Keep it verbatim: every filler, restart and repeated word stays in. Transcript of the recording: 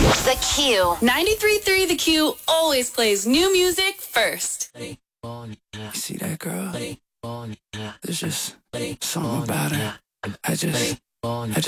The Q. ninety-three point three The Q always plays new music first. You see that girl? There's just something about her. I just, I just